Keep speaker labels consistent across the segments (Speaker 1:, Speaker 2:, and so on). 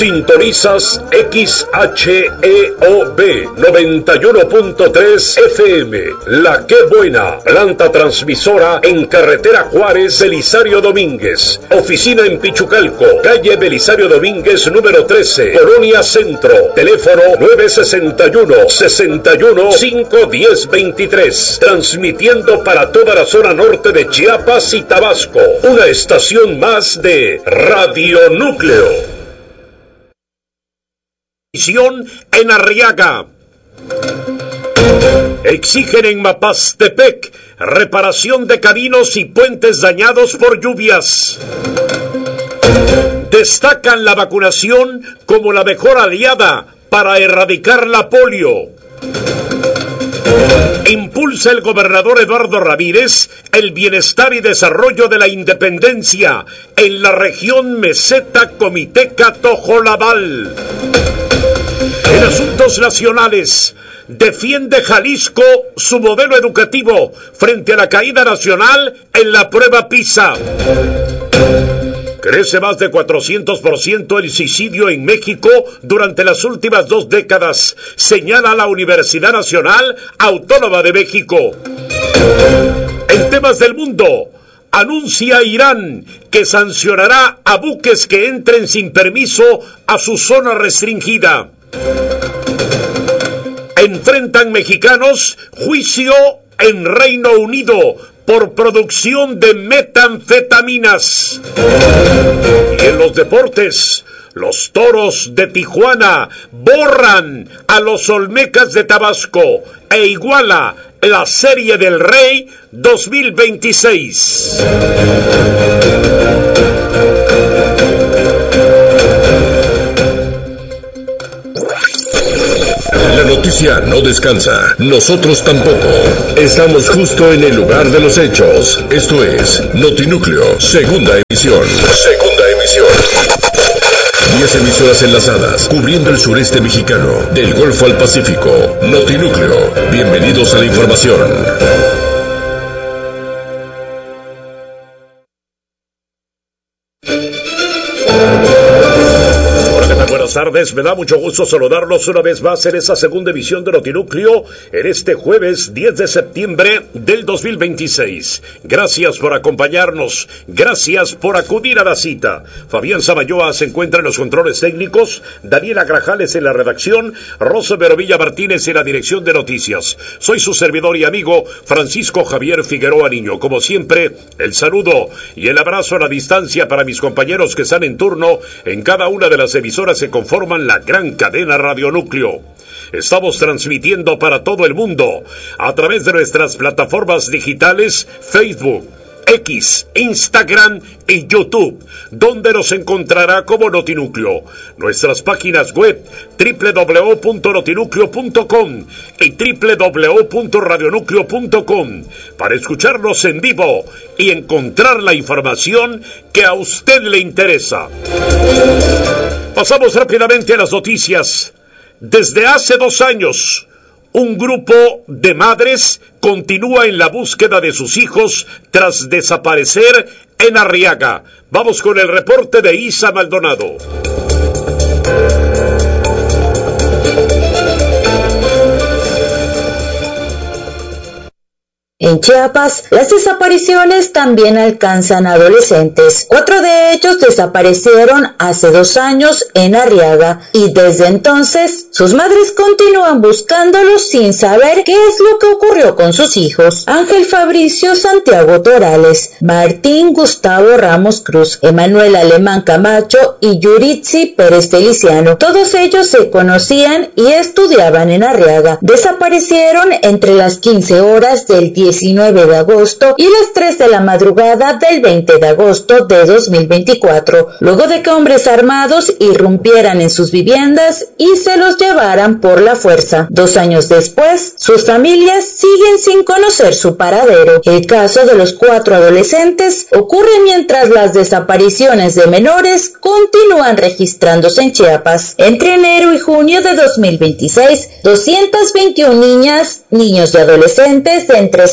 Speaker 1: Sintonizas XHEOB 91.3 FM. La Qué Buena, planta transmisora en carretera Juárez, Belisario Domínguez. Oficina en Pichucalco, calle Belisario Domínguez número 13, Colonia Centro. Teléfono 961-61-510-23. Transmitiendo para toda la zona norte de Chiapas y Tabasco. Una estación más de Radio Núcleo. En Arriaga. Exigen en Mapastepec reparación de caminos y puentes dañados por lluvias. Destacan la vacunación como la mejor aliada para erradicar la polio. Impulsa el gobernador Eduardo Ramírez el bienestar y desarrollo de la independencia en la región Meseta Comiteca Tojolabal. En asuntos nacionales, defiende Jalisco su modelo educativo frente a la caída nacional en la prueba PISA. Crece más de 400% el suicidio en México durante las últimas 2 décadas, señala la Universidad Nacional Autónoma de México. En temas del mundo, anuncia Irán que sancionará a buques que entren sin permiso a su zona restringida. Enfrentan mexicanos juicio en Reino Unido por producción de metanfetaminas. Y en los deportes, los Toros de Tijuana borran a los Olmecas de Tabasco e iguala la Serie del Rey 2026.
Speaker 2: La noticia no descansa, nosotros tampoco. Estamos justo en el lugar de los hechos. Esto es Notinúcleo, segunda emisión. 10 emisoras enlazadas, cubriendo el sureste mexicano, del Golfo al Pacífico. Notinúcleo, bienvenidos a la información.
Speaker 1: Buenas tardes, me da mucho gusto saludarlos una vez más en esta segunda emisión de Notinúcleo en este jueves 10 de septiembre del 2026. Gracias por acompañarnos, gracias por acudir a la cita. Fabián Samayoa se encuentra en los controles técnicos, Daniela Grajales en la redacción, Rosa Verovilla Martínez en la dirección de noticias. Soy su servidor y amigo Francisco Javier Figueroa Niño. Como siempre, el saludo y el abrazo a la distancia para mis compañeros que están en turno en cada una de las emisoras que conforman la gran cadena Radio Núcleo. Estamos transmitiendo para todo el mundo a través de nuestras plataformas digitales Facebook, X, Instagram y YouTube, donde nos encontrará como Notinúcleo. Nuestras páginas web www.notinucleo.com y www.radionucleo.com para escucharnos en vivo y encontrar la información que a usted le interesa. Pasamos rápidamente a las noticias. Desde hace 2 años, un grupo de madres continúa en la búsqueda de sus hijos tras desaparecer en Arriaga. Vamos con el reporte de Isa Maldonado.
Speaker 3: En Chiapas, las desapariciones también alcanzan a adolescentes. 4 de ellos desaparecieron hace 2 años en Arriaga y desde entonces sus madres continúan buscándolos sin saber qué es lo que ocurrió con sus hijos. Ángel Fabricio Santiago Torales, Martín Gustavo Ramos Cruz, Emanuel Alemán Camacho y Yuritsi Pérez Feliciano. Todos ellos se conocían y estudiaban en Arriaga. Desaparecieron entre las 15 horas del 19 de agosto y las 3 de la madrugada del 20 de agosto de 2024, luego de que hombres armados irrumpieran en sus viviendas y se los llevaran por la fuerza. 2 años después, sus familias siguen sin conocer su paradero. El caso de los 4 adolescentes ocurre mientras las desapariciones de menores continúan registrándose en Chiapas. Entre enero y junio de 2026, 221 niñas, niños y adolescentes de entre 0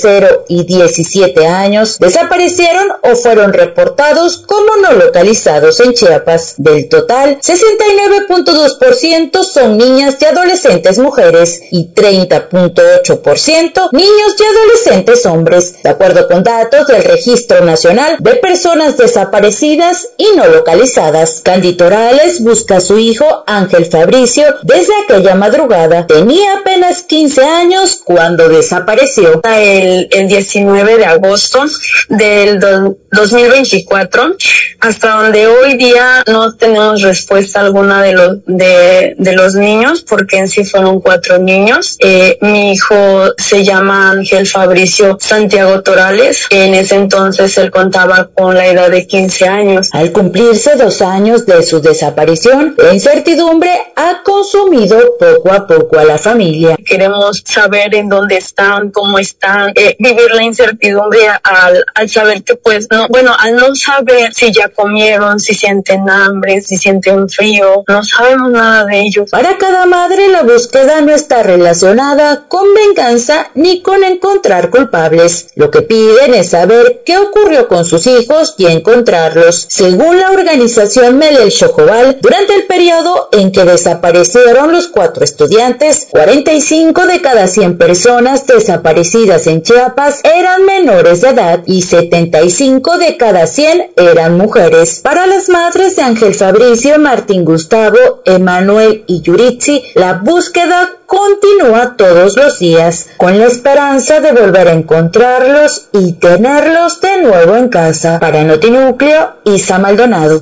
Speaker 3: 0 y 17 años desaparecieron o fueron reportados como no localizados en Chiapas. Del total, 69.2% son niñas y adolescentes mujeres y 30.8% niños y adolescentes hombres, de acuerdo con datos del Registro Nacional de Personas Desaparecidas y No Localizadas. Candy Torales busca a su hijo Ángel Fabricio desde aquella madrugada. Tenía apenas 15 años cuando desapareció.
Speaker 4: El 19 de agosto del 2024, hasta donde hoy día no tenemos respuesta alguna de los niños, porque en sí fueron 4 niños. Mi hijo se llama Ángel Fabricio Santiago Torales. En ese entonces él contaba con la edad de 15 años.
Speaker 3: Al cumplirse 2 años de su desaparición, la incertidumbre ha consumido poco a poco a la familia.
Speaker 4: Queremos saber en dónde están, cómo están, vivir la incertidumbre al saber que al no saber si ya comieron, si sienten hambre, si sienten frío, no sabemos nada de ellos.
Speaker 3: Para cada madre, la búsqueda no está relacionada con venganza ni con encontrar culpables. Lo que piden es saber qué ocurrió con sus hijos y encontrarlos. Según la organización Melel Chocobal, durante el periodo en que desaparecieron los 4 estudiantes, 45 de cada 100 personas desaparecidas en Chiapas eran menores de edad y 75 de cada 100 eran mujeres. Para las madres de Ángel Fabricio, Martín Gustavo, Emanuel y Yuritsi, la búsqueda continúa todos los días, con la esperanza de volver a encontrarlos y tenerlos de nuevo en casa. Para Notinúcleo, Isa Maldonado.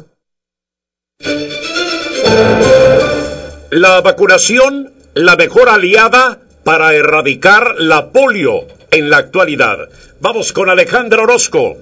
Speaker 1: La vacunación, la mejor aliada para erradicar la polio en la actualidad. Vamos con Alejandra Orozco.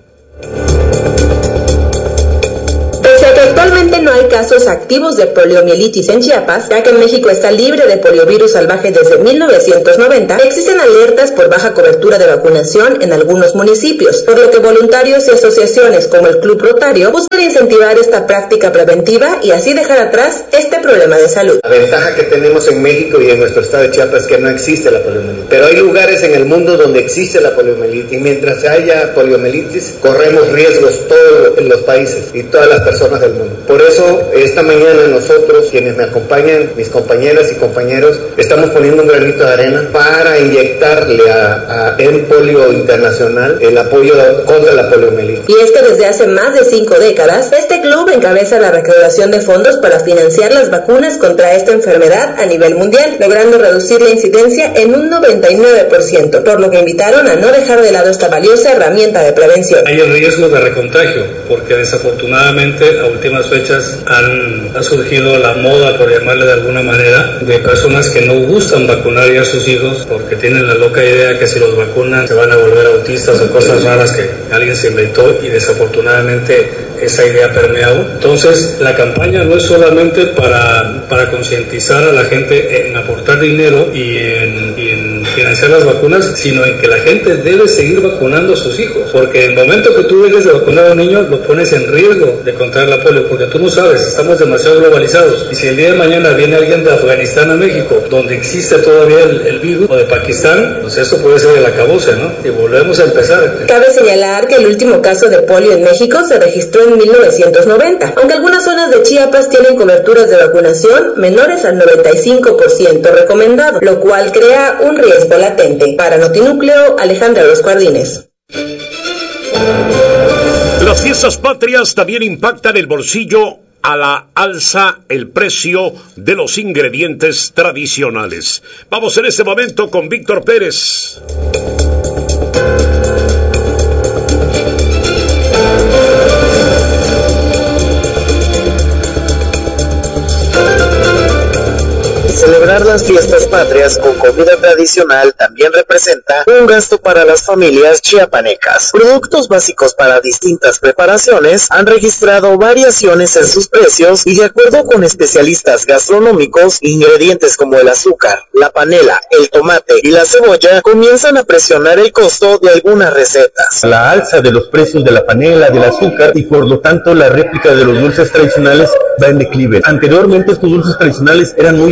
Speaker 5: Pese a que actualmente no hay casos activos de poliomielitis en Chiapas, ya que México está libre de poliovirus salvaje desde 1990, existen alertas por baja cobertura de vacunación en algunos municipios, por lo que voluntarios y asociaciones como el Club Rotario buscan incentivar esta práctica preventiva y así dejar atrás este problema de salud.
Speaker 6: La ventaja que tenemos en México y en nuestro estado de Chiapas es que no existe la poliomielitis, pero hay lugares en el mundo donde existe la poliomielitis y mientras haya poliomielitis corremos riesgos todos los países y todas las personas del mundo. Por eso esta mañana nosotros, quienes me acompañan, mis compañeras y compañeros, estamos poniendo un granito de arena para inyectarle en Polio Internacional el apoyo contra la poliomielitis.
Speaker 5: Y es que desde hace más de 5 décadas, este club encabeza la recaudación de fondos para financiar las vacunas contra esta enfermedad a nivel mundial, logrando reducir la incidencia en un 99%, por lo que invitaron a no dejar de lado esta valiosa herramienta de prevención.
Speaker 7: Hay el riesgo de recontagio, porque desafortunadamente a últimas fechas ha surgido la moda, por llamarle de alguna manera, de personas que no gustan vacunar ya a sus hijos porque tienen la loca idea que si los vacunan se van a volver autistas o cosas raras que alguien se inventó y desafortunadamente esa idea ha permeado. Entonces la campaña no es solamente para concientizar a la gente en aportar dinero y en financiar las vacunas, sino en que la gente debe seguir vacunando a sus hijos, porque el momento que tú dejes de vacunar a un niño lo pones en riesgo de contraer la polio, porque tú no sabes, estamos demasiado globalizados y si el día de mañana viene alguien de Afganistán a México donde existe todavía el virus, o de Pakistán, pues esto puede ser el acabose, ¿no? Y volvemos a empezar.
Speaker 5: Cabe señalar que el último caso de polio en México se registró en 1990, aunque algunas zonas de Chiapas tienen coberturas de vacunación menores al 95% recomendado, lo cual crea un riesgo latente. Para Notinúcleo, Alejandra Orozco Ardínez.
Speaker 1: Las fiestas patrias también impactan el bolsillo a la alza el precio de los ingredientes tradicionales. Vamos en este momento con Víctor Pérez.
Speaker 8: Celebrar las fiestas patrias con comida tradicional también representa un gasto para las familias chiapanecas. Productos básicos para distintas preparaciones han registrado variaciones en sus precios y de acuerdo con especialistas gastronómicos, ingredientes como el azúcar, la panela, el tomate y la cebolla comienzan a presionar el costo de algunas recetas.
Speaker 9: La alza de los precios de la panela, del azúcar y por lo tanto la réplica de los dulces tradicionales va en declive. Anteriormente estos dulces tradicionales eran muy económicos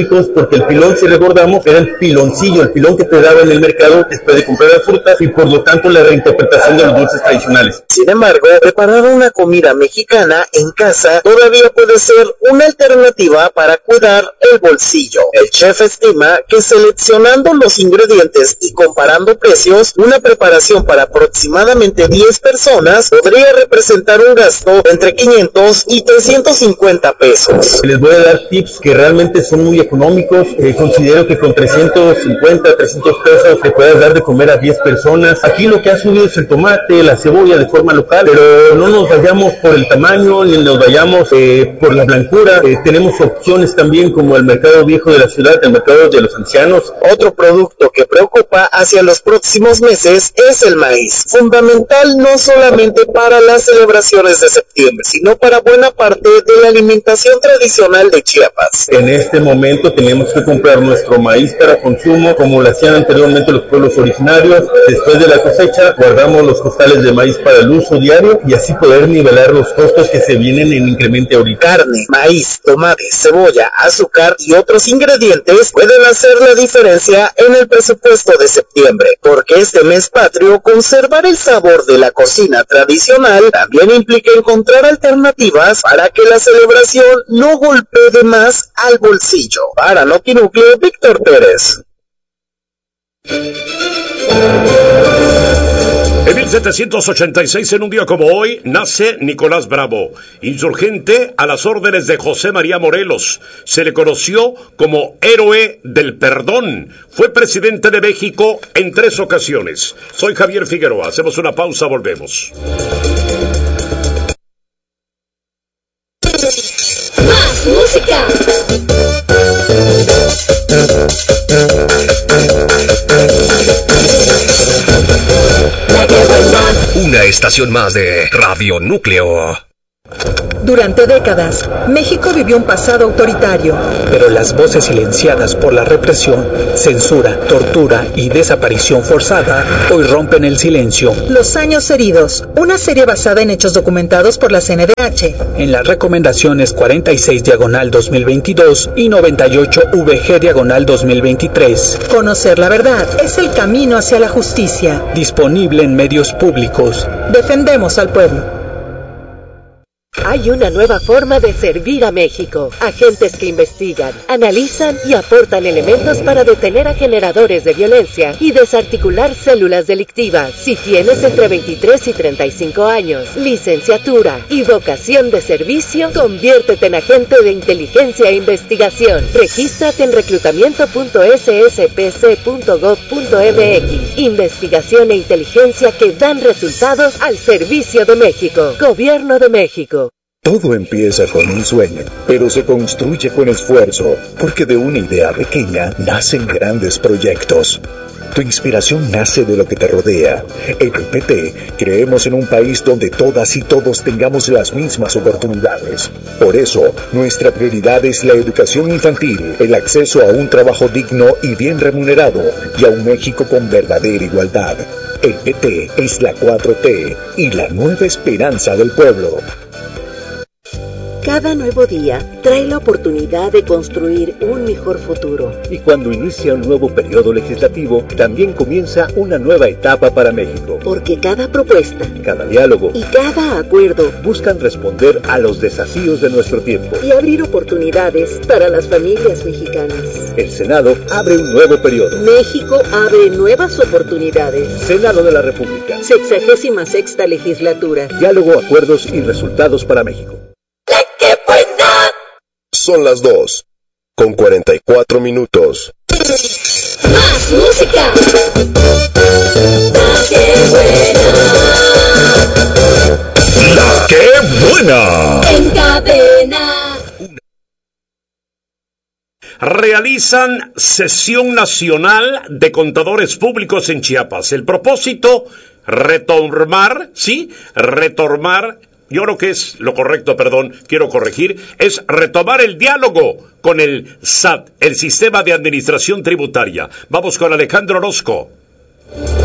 Speaker 9: económicos, porque el pilón, si recordamos, era el piloncillo, el pilón que te daba en el mercado después de comprar las frutas, y por lo tanto la reinterpretación de los dulces tradicionales.
Speaker 8: Sin embargo, preparar una comida mexicana en casa todavía puede ser una alternativa para cuidar el bolsillo. El chef estima que seleccionando los ingredientes y comparando precios, una preparación para aproximadamente 10 personas podría representar un gasto entre 500 y 350 pesos.
Speaker 9: Les voy a dar tips que realmente son muy económicos. Considero que con 350, 300 pesos te puedes dar de comer a 10 personas. Aquí lo que ha subido es el tomate, la cebolla de forma local, pero no nos vayamos por el tamaño ni nos vayamos por la blancura. Tenemos opciones también como el mercado viejo de la ciudad, el mercado de los ancianos.
Speaker 8: Otro producto que preocupa hacia los próximos meses es el maíz, fundamental no solamente para las celebraciones de septiembre, sino para buena parte de la alimentación tradicional de Chiapas.
Speaker 9: En este momento tenemos que comprar nuestro maíz para consumo, como lo hacían anteriormente los pueblos originarios. Después de la cosecha, guardamos los costales de maíz para el uso diario y así poder nivelar los costos que se vienen en incremento ahorita.
Speaker 8: Carne, maíz, tomate, cebolla, azúcar y otros ingredientes pueden hacer la diferencia en el presupuesto de septiembre, porque este mes patrio conservar el sabor de la cocina tradicional también implica encontrar alternativas para que la celebración no golpee de más al bolsillo. Para Notinúcleo, Víctor Pérez.
Speaker 1: En 1786, en un día como hoy, nace Nicolás Bravo, insurgente a las órdenes de José María Morelos. Se le conoció como héroe del perdón. Fue presidente de México en 3 ocasiones. Soy Javier Figueroa. Hacemos una pausa, volvemos.
Speaker 10: Más música.
Speaker 2: Una estación más de Radio Núcleo.
Speaker 11: Durante décadas, México vivió un pasado autoritario.
Speaker 12: Pero las voces silenciadas por la represión, censura, tortura y desaparición forzada hoy rompen el silencio.
Speaker 11: Los años heridos, una serie basada en hechos documentados por la CNDH.
Speaker 12: En las recomendaciones 46/2022 y 98/VG/2023.
Speaker 11: Conocer la verdad es el camino hacia la justicia.
Speaker 12: Disponible en medios públicos.
Speaker 11: Defendemos al pueblo.
Speaker 13: Hay una nueva forma de servir a México. Agentes que investigan, analizan y aportan elementos para detener a generadores de violencia y desarticular células delictivas. Si tienes entre 23 y 35 años, licenciatura y vocación de servicio, conviértete en agente de inteligencia e investigación. Regístrate en reclutamiento.sspc.gov.mx. Investigación e inteligencia que dan resultados al servicio de México. Gobierno de México.
Speaker 14: Todo empieza con un sueño, pero se construye con esfuerzo, porque de una idea pequeña nacen grandes proyectos. Tu inspiración nace de lo que te rodea. En el PT creemos en un país donde todas y todos tengamos las mismas oportunidades. Por eso, nuestra prioridad es la educación infantil, el acceso a un trabajo digno y bien remunerado, y a un México con verdadera igualdad. El PT es la 4T y la nueva esperanza del pueblo.
Speaker 13: Cada nuevo día trae la oportunidad de construir un mejor futuro.
Speaker 15: Y cuando inicia un nuevo periodo legislativo, también comienza una nueva etapa para México.
Speaker 13: Porque cada propuesta,
Speaker 15: cada diálogo
Speaker 13: y cada acuerdo
Speaker 15: buscan responder a los desafíos de nuestro tiempo
Speaker 13: y abrir oportunidades para las familias mexicanas.
Speaker 15: El Senado abre un nuevo periodo.
Speaker 13: México abre nuevas oportunidades.
Speaker 15: Senado de la República.
Speaker 13: 66ª legislatura.
Speaker 15: Diálogo, acuerdos y resultados para México.
Speaker 2: Son las 2:44.
Speaker 10: Más música.
Speaker 2: La que buena.
Speaker 10: En cadena.
Speaker 1: Realizan sesión nacional de contadores públicos en Chiapas. El propósito, retomar, yo creo que es lo correcto, quiero corregir, es retomar el diálogo con el SAT, el Sistema de Administración Tributaria. Vamos con Alejandro Orozco.